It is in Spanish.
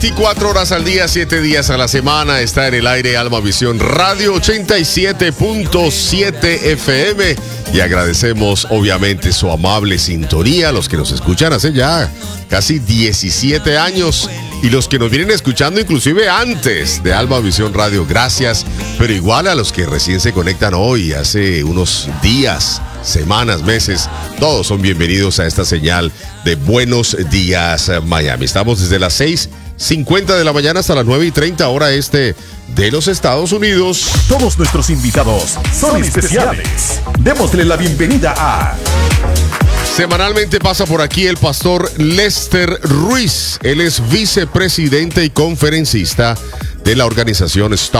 24 horas al día, 7 días a la semana, está en el aire Alma Visión Radio 87.7 FM y agradecemos obviamente su amable sintonía a los que nos escuchan hace ya casi 17 años y los que nos vienen escuchando inclusive antes de Alma Visión Radio, gracias, pero igual a los que recién se conectan hoy, hace unos días, semanas, meses, todos son bienvenidos a esta señal de Buenos Días Miami. Estamos desde las 6:50 de la mañana hasta las 9:30 hora este de los Estados Unidos. Todos nuestros invitados son especiales. Démosle la bienvenida a... Semanalmente pasa por aquí el pastor Lester Ruiz. Él es vicepresidente y conferencista de la organización